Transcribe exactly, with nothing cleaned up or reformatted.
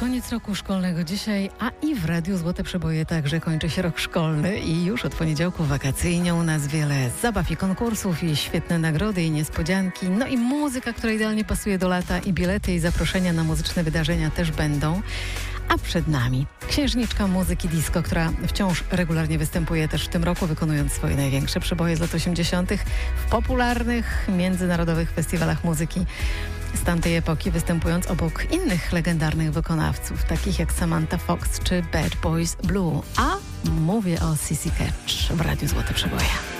Koniec roku szkolnego dzisiaj, a i w Radiu Złote Przeboje także kończy się rok szkolny i już od poniedziałku wakacyjnie u nas wiele zabaw i konkursów i świetne nagrody i niespodzianki, no i muzyka, która idealnie pasuje do lata i bilety i zaproszenia na muzyczne wydarzenia też będą. A przed nami księżniczka muzyki disco, która wciąż regularnie występuje też w tym roku, wykonując swoje największe przeboje z lat osiemdziesiątych w popularnych międzynarodowych festiwalach muzyki z tamtej epoki, występując obok innych legendarnych wykonawców, takich jak Samantha Fox czy Bad Boys Blue. A mówię o Sissy Catch w Radiu Złote Przeboje.